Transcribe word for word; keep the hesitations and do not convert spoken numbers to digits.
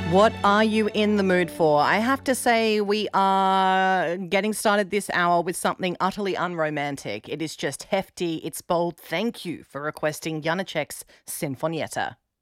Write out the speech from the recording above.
What are you in the mood for? I have to say, we are getting started this hour with something utterly unromantic. It is just hefty, it's bold. Thank you for requesting Janacek's Sinfonietta.